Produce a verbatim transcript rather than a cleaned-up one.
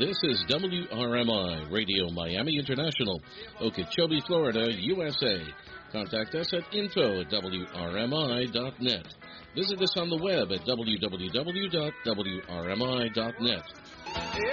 This is W R M I Radio Miami International, Okeechobee, Florida, U S A. Contact us at info at W R M I dot net. Visit us on the web at w w w dot w r m i dot net.